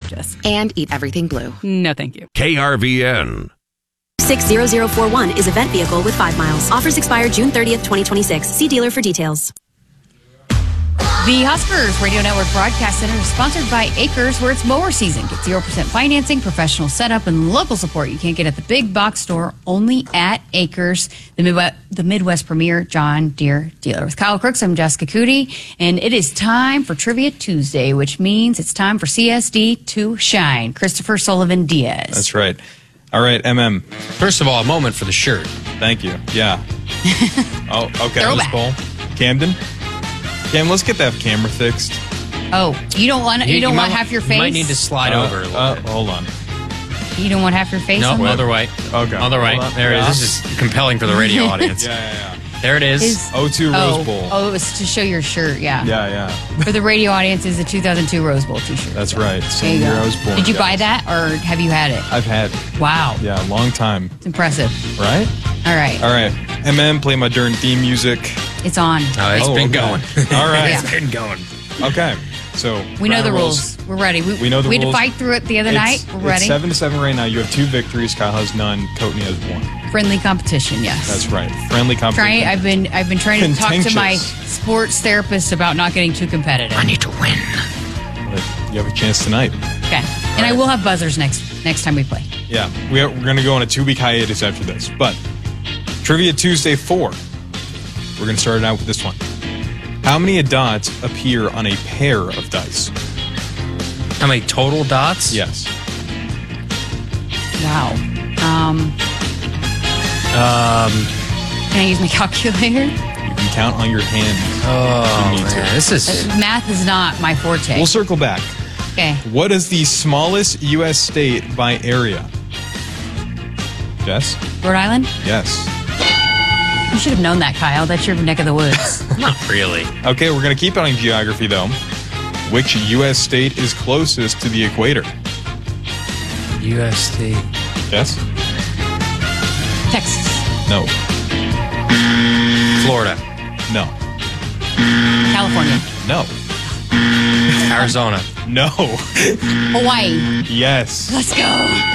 eucalyptus. And eat everything blue. No, thank you. KRVN. 60041 is event vehicle with 5 miles. Offers expire June 30th, 2026. See dealer for details. The Huskers Radio Network Broadcast Center is sponsored by Acres, where it's mower season. Get 0% financing, professional setup, and local support you can't get at the big box store, only at Acres, the Midwest premier John Deere dealer. With Kyle Crooks, I'm Jessica Cootie, and it is time for Trivia Tuesday, which means it's time for CSD to shine. Christopher Sullivan Diaz. That's right. All right, MM. First of all, a moment for the shirt. Thank you. Yeah. Oh, okay. Throwback. Bowl. Camden? Cam, let's get that camera fixed. Oh, you don't want half your face? You might need to slide over a little bit. Hold on. You don't want half your face? No, on other way. Okay. Other way. There it is. This is compelling for the radio audience. Yeah. There it is. 02 Rose Bowl. Oh, it was to show your shirt, yeah. Yeah. For the radio audience, is a 2002 Rose Bowl t-shirt. That's right. There Same you year go. I was born. Did you guys. buy that, or have you had it? I've had it. Wow. Yeah, long time. It's impressive. Right? All right. All right. MM, play my darn theme music. It's on. It's been going. All right. Yeah. It's been going. Okay. So We know the round of rules. We're ready. We know the We had to rules. fight through it the other night. We're ready. It's 7-7 right now. You have 2 victories. Kyle has none. Courtney has 1. Friendly competition, yes. That's right. Friendly competition. I've been trying to talk to my Contentious. sports therapist about not getting too competitive. I need to win. But you have a chance tonight. Okay. And I will have buzzers next time we play. Yeah. We're going to go on a 2-week hiatus after this. But Trivia Tuesday 4. We're going to start it out with this one. How many dots appear on a pair of dice? How many total dots? Yes. Wow. Can I use my calculator? You can count on your hands. Oh, if you need to. man. This is... Math is not my forte. We'll circle back. Okay. What is the smallest U.S. state by area? Jess? Rhode Island? Yes. You should have known that, Kyle. That's your neck of the woods. Not really. Okay, we're going to keep on geography, though. Which U.S. state is closest to the equator? USD. Yes? Texas. No. Florida. No. California. No. Arizona. No. Hawaii. Yes. Let's go.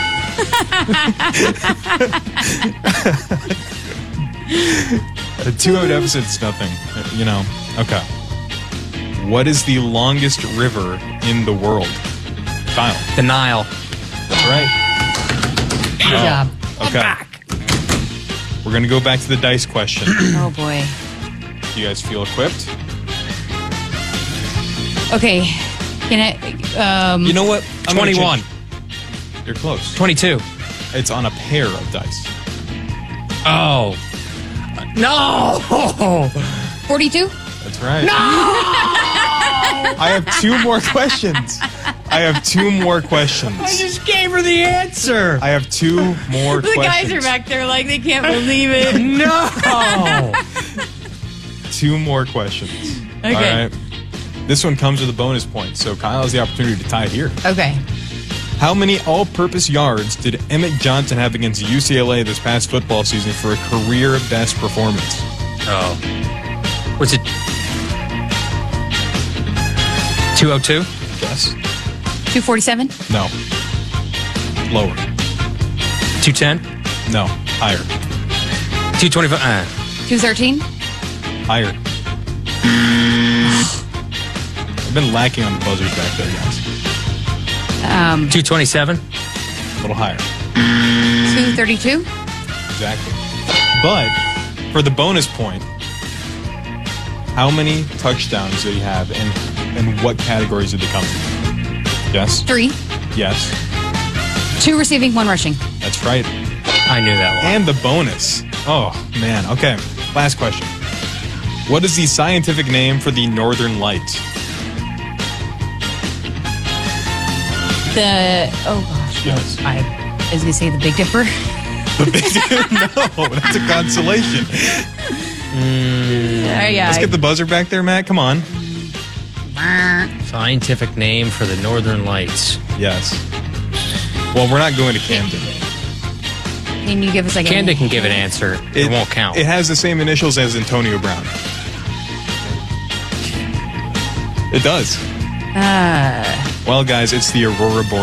2-0 deficit's nothing. You know. Okay. What is the longest river in the world? Kyle. The Nile. That's right. Good job. Okay. We're going to go back to the dice question. Oh, boy. Do you guys feel equipped? Okay. Can I... You know what? I'm gonna 21. change- You're close. 22. It's on a pair of dice. Oh. No! 42? That's right. No! I have 2 more questions. I just gave her the answer. I have 2 more The questions. guys are back there like they can't believe it. No! 2 more questions. Okay. All right. This one comes with a bonus point, so Kyle has the opportunity to tie it here. Okay. How many all-purpose yards did Emmett Johnson have against UCLA this past football season for a career best performance? Oh. What's it? 202? Yes. 247? No. Lower. 210? No. Higher. 225? 213? Higher. I've been lacking on the buzzers back there, guys. 227? A little higher. 232? Exactly. But for the bonus point, how many touchdowns did he have and what categories did they come in? Yes? 3. Yes. 2 receiving, 1 rushing. That's right. I knew that one. And the bonus. Oh, man. Okay. Last question. What is the scientific name for the Northern Lights? Oh gosh. Yes. I was going to say the Big Dipper. The big No, that's a consolation. Yeah. Let's get the buzzer back there, Matt. Come on. Scientific name for the Northern Lights. Yes. Well, we're not going to Camden. Can you give us like Camden can give an answer. It won't count. It has the same initials as Antonio Brown. It does. Well, guys, it's the Aurora Borealis.